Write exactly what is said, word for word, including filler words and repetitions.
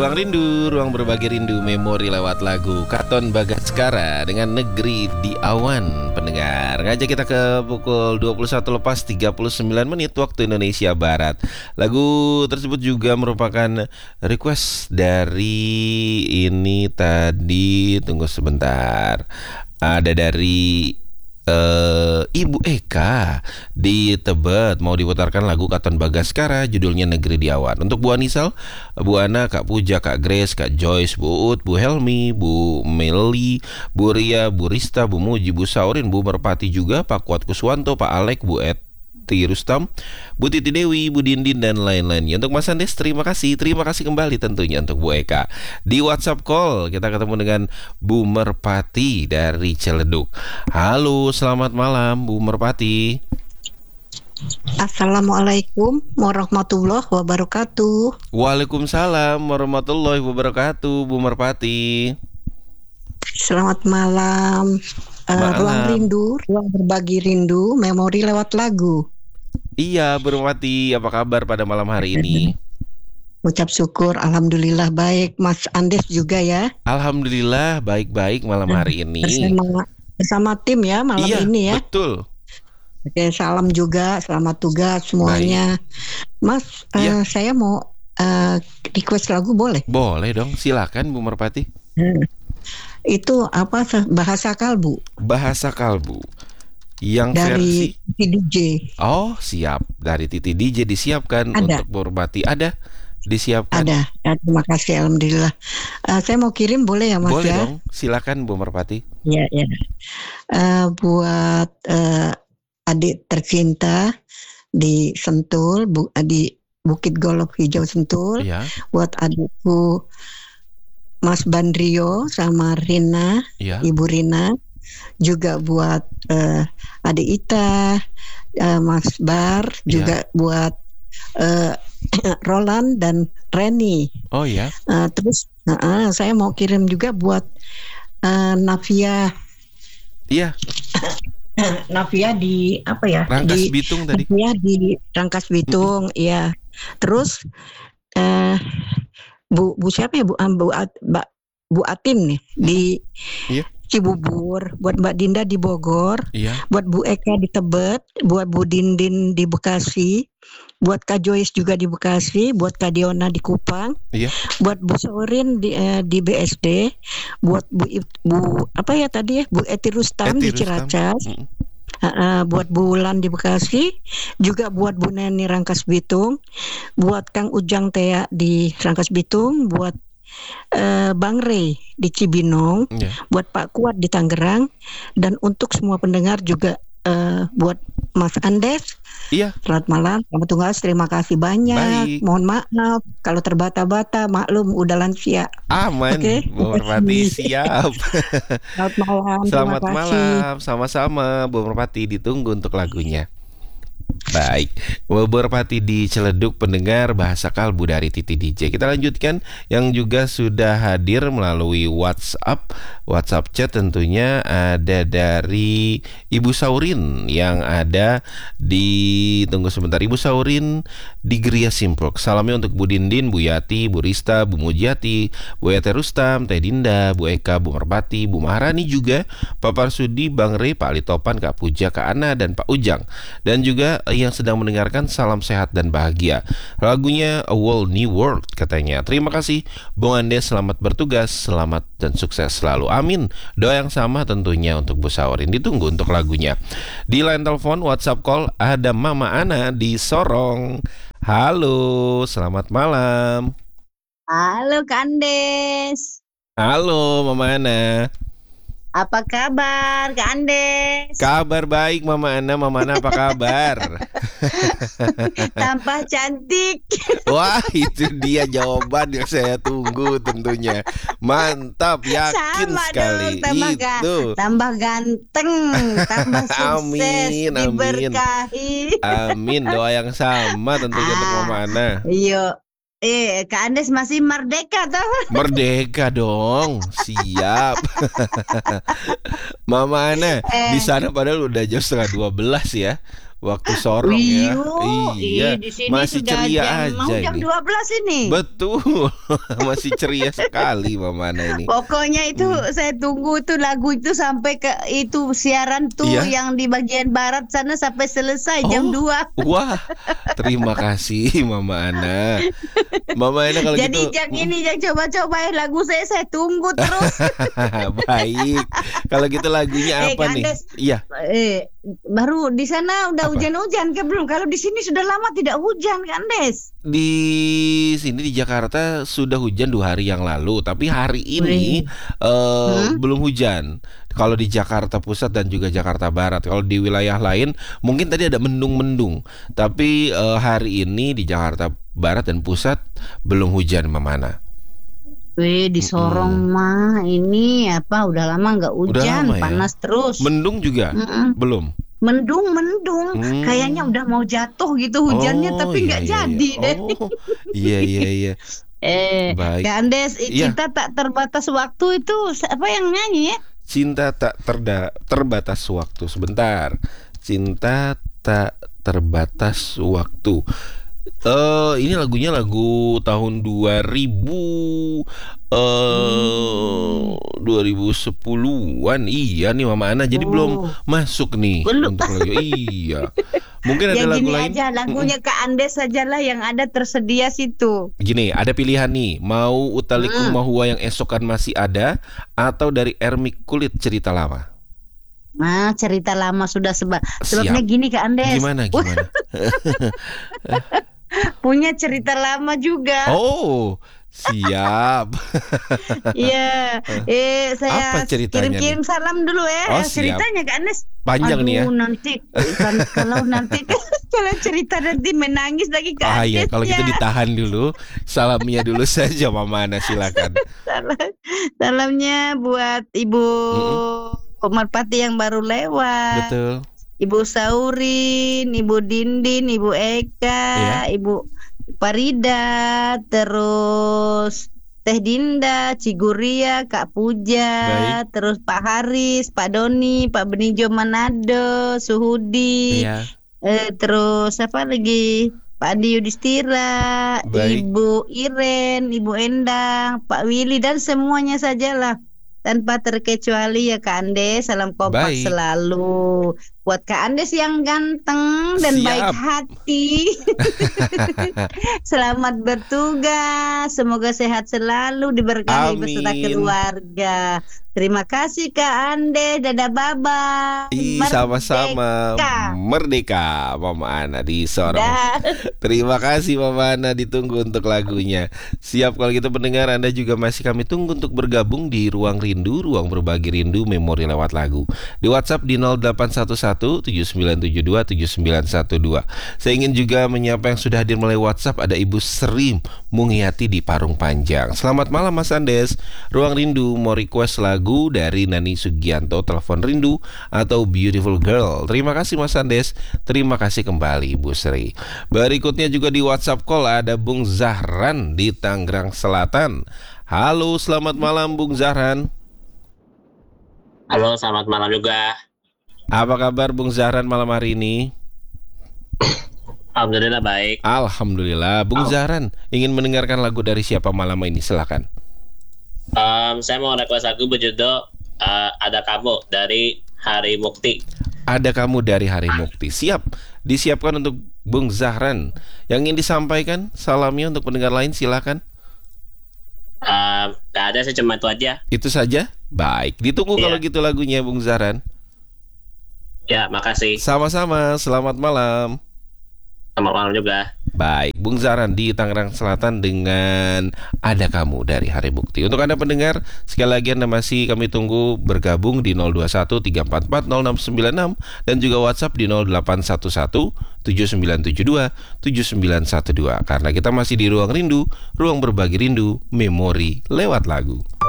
Ruang Rindu, ruang berbagi rindu, memori lewat lagu Katon Bagaskara dengan Negeri di Awan. Pendengar, ngajak kita ke pukul dua puluh satu lepas tiga puluh sembilan menit waktu Indonesia Barat. Lagu tersebut juga merupakan request dari ini tadi, tunggu sebentar. Ada dari Uh, Ibu Eka di Tebet, mau diputarkan lagu Katon Bagaskara, judulnya Negeri di Awan. Untuk Bu Anisal, Bu Ana, Kak Puja, Kak Grace, Kak Joyce, Bu Ut, Bu Helmi, Bu Meli, Bu Ria, Bu Rista, Bu Muji, Bu Saurin, Bu Merpati juga, Pak Kuat Kuswanto, Pak Alek, Bu Eti Rustam, Bu Titi Dewi, Bu Dindin, dan lain-lainnya. Untuk Mas Andes, terima kasih. Terima kasih kembali tentunya untuk Bu Eka. Di WhatsApp call kita ketemu dengan Bu Merpati dari Ciledug. Halo, selamat malam Bu Merpati. Assalamualaikum warahmatullahi wabarakatuh. Waalaikumsalam warahmatullahi wabarakatuh, Bu Merpati. Selamat malam. Uh, Malam. Ruang rindu, ruang berbagi rindu, memori lewat lagu. Iya, Bu Merpati, apa kabar pada malam hari ini? Ucap syukur, alhamdulillah baik. Mas Andes juga ya. Alhamdulillah baik-baik malam hari ini. Bersama, bersama tim ya malam iya, ini ya. Betul. Oke, salam juga, selamat tugas semuanya. Baik. Mas, iya. uh, saya mau uh, request lagu boleh? Boleh dong, silakan Bu Merpati. Hmm. Itu apa, bahasa kalbu? Bahasa kalbu. Yang dari versi Titi D J. Oh, siap. Dari Titi D J disiapkan. Ada. Untuk Bu Merpati ada disiapkan. Ada. Ya, terima kasih, alhamdulillah. Uh, saya mau kirim boleh ya Mas? Boleh ya? dong. Silakan Bu Merpati. Ya, ya. Uh, buat uh, adik tercinta di Sentul, bu, di Bukit Golok Hijau Sentul. Ya. Buat adikku Mas Bandrio sama Rina, ya. Ibu Rina. Juga buat uh, adik Ita, uh, Mas Bar, ya. juga buat uh, Roland dan Reni. Oh ya. Uh, terus uh, saya mau kirim juga buat uh, Navia. Iya. Navia di apa ya? Rangkas di, Bitung tadi. Navia di Rangkas Bitung, iya. Terus uh, Bu Bu siapa ya Bu Bu, Bu, Bu Atin nih di Iya. Cibubur, buat Mbak Dinda di Bogor, iya. buat Bu Eka di Tebet, buat Bu Dindin di Bekasi, buat Kak Joyce juga di Bekasi, buat Kak Diona di Kupang, iya. buat Bu Saurin di eh, di B S D, buat Bu Bu apa ya tadi ya Bu Eti Rustam Eti di Ciracas. Rustam. Uh, uh, buat Bu Wulan di Bekasi, juga buat Bu Neni Rangkas Bitung, buat Kang Ujang Tea di Rangkas Bitung, buat uh, Bang Rey di Cibinong, yeah. buat Pak Kuat di Tangerang, dan untuk semua pendengar juga uh, buat Mas Andes. Iya. Selamat malam, selamat tugas, terima kasih banyak. Baik. Mohon maaf kalau terbata-bata, maklum udah lansia. Aman, okay? Bu Merpati siap. Selamat malam. Selamat malam, sama-sama Bu Merpati, ditunggu untuk lagunya. Baik, Bu Merpati di Ciledug, pendengar bahasa kalbu dari Titi D J. Kita lanjutkan yang juga sudah hadir melalui WhatsApp, WhatsApp chat tentunya ada dari Ibu Saurin yang ada di, tunggu sebentar, Ibu Saurin di Geria Simprok. Salamnya untuk Bu Dindin, Bu Yati, Bu Rista, Bu Mujiati, Bu Eti Rustam, Teh Dinda, Bu Eka, Bu Merpati, Bu Maharani juga, Pak Parsudi, Bang Rey, Pak Ali Topan, Kak Puja, Kak Ana, dan Pak Ujang. Dan juga yang sedang mendengarkan, salam sehat dan bahagia. Lagunya A Whole New World katanya. Terima kasih Bung Andes, selamat bertugas, selamat dan sukses selalu. Amin. Doa yang sama tentunya untuk Bu Saurin. Ditunggu untuk lagunya. Di line telepon WhatsApp call ada Mama Ana di Sorong. Halo, selamat malam. Halo Kak Andes. Halo Mama Ana. Apa kabar Kak Andes? Kabar baik Mama Ana. Mama Ana apa kabar? Tambah cantik. Wah, itu dia jawaban yang saya tunggu tentunya. Mantap, yakin Sama sekali. dong, tambah, itu. ga, tambah ganteng, tambah sukses, Amin, amin. diberkahi. Amin, doa yang sama tentunya untuk Mama Ana. Iya. Eh, Kak Andes masih merdeka toh? Merdeka dong, siap. Mama Ana, eh. di sana padahal udah jam setengah dua belas ya. Waktu sorong ya. Wiyu, Iya, ih, di sini masih sudah ceria jam, mau aja jam ini. dua belas ini. Betul. Masih ceria sekali Mama Ana ini. Pokoknya itu Hmm. saya tunggu itu lagu itu sampai ke itu siaran tuh Iya. yang di bagian barat sana sampai selesai Oh, jam dua. Wah, terima kasih Mama Ana. Mama Ana kalau Jadi gitu. yang ini yang coba-coba eh, lagu saya saya tunggu terus. Baik. Kalau gitu lagunya Eh, apa nih? Kandes. Iya. Eh, baru di sana udah Apa? hujan-hujan ke belum? Kalau di sini sudah lama tidak hujan, Kandes. Di sini di Jakarta sudah hujan dua hari yang lalu, tapi hari ini eh, Hmm? belum hujan. Kalau di Jakarta Pusat dan juga Jakarta Barat, kalau di wilayah lain mungkin tadi ada mendung-mendung, tapi eh, hari ini di Jakarta Barat dan Pusat belum hujan, Mama Ana. Weh, di Sorong mah ini apa udah lama nggak Udah hujan, lama ya? panas terus. Mendung juga Mm-mm. belum. Mendung, mendung. Hmm. Kayaknya udah mau jatuh gitu hujannya, Oh, tapi iya, nggak iya, jadi iya. deh. Oh, iya iya iya. Eh, Baik. Kak Andes, i- Iya. cinta tak terbatas waktu itu siapa yang nyanyi ya? Cinta tak terda terbatas waktu. Sebentar. Cinta tak terbatas waktu. Eh ini lagunya lagu tahun dua ribu eh dua ribu sepuluhan. Iya nih Mama Ana. Jadi Oh. belum masuk nih Belum. untuk lagu. Iya. Mungkin ada Ya lagu gini lain. aja lagunya Kak Andes sajalah yang ada tersedia situ. Gini, ada pilihan nih. Mau Utaliku Hmm. Mahua yang esokan masih ada, atau dari Ermik Kulit cerita lama. Nah, cerita lama sudah sebab sebabnya Siap. gini Kak Andes. Gimana gimana? Punya cerita lama juga. Oh, siap. Iya. Eh saya Apa ceritanya kirim-kirim salam dulu ya. Oh, siap. Ceritanya Kak Andes. Panjang nih ya. Aduh, nanti kan, kalau nanti kalau cerita nanti menangis lagi Kak Ah iya, Andes kalau gitu ya. ditahan dulu. Salamnya dulu saja Mama Ana, silakan. Salam- Salamnya buat Ibu Pemerpati yang baru lewat. Betul. Ibu Saurin, Ibu Dindin, Ibu Eka, Iya. Ibu Farida, terus Teh Dinda, Ciguria, Kak Puja, Baik. terus Pak Haris, Pak Doni, Pak Benijo Manado, Suhudi, Iya. eh, terus apa lagi? Pak Andi Yudhistira, Baik. Ibu Iren, Ibu Endang, Pak Willy dan semuanya sajalah. Tanpa terkecuali ya Kak Andes, salam kompak Baik. selalu. Buat Kak Andes yang ganteng dan Siap. baik hati. Selamat bertugas, semoga sehat selalu, diberkahi beserta Amin. keluarga. Terima kasih Kak Andes, dadah baba. Ih, sama-sama. Merdeka Mama Ana di Sorong. Dah. Terima kasih Mama Ana, ditunggu untuk lagunya. Siap kalau gitu pendengar, Anda juga masih kami tunggu untuk bergabung di Ruang Rindu, ruang berbagi rindu memori lewat lagu. Di WhatsApp di nol delapan satu satu tujuh sembilan tujuh dua tujuh sembilan satu dua. Saya ingin juga menyapa yang sudah hadir melalui WhatsApp, ada Ibu Sri Mungiati di Parung Panjang. Selamat malam Mas Andes. Ruang Rindu mau request lagu dari Nani Sugianto, Telepon Rindu atau Beautiful Girl. Terima kasih Mas Andes. Terima kasih kembali Ibu Sri. Berikutnya juga di WhatsApp call ada Bung Zahran di Tangerang Selatan. Halo, selamat malam Bung Zahran. Halo, selamat malam juga. Apa kabar Bung Zahran malam hari ini? Alhamdulillah baik. Alhamdulillah. Bung Zahran ingin mendengarkan lagu dari siapa malam ini? Silakan. Um, saya mau request lagu berjudul uh, Ada Kamu dari Hari Mukti. Ada Kamu dari Hari Mukti. Siap. Disiapkan untuk Bung Zahran. Yang ingin disampaikan salamnya untuk pendengar lain, silakan. Um, gak ada, saya cuma itu aja. Itu saja. Baik. Ditunggu Iya. kalau gitu lagunya Bung Zahran. Ya, makasih. Sama-sama. Selamat malam. Selamat malam juga. Baik, Bung Zahran di Tangerang Selatan dengan Ada Kamu dari Hari Bukti. Untuk Anda pendengar, sekali lagi Anda masih kami tunggu bergabung di nol dua satu tiga empat empat nol enam sembilan enam dan juga WhatsApp di nol delapan satu satu tujuh sembilan tujuh dua tujuh sembilan satu dua. Karena kita masih di Ruang Rindu, ruang berbagi rindu, memori lewat lagu.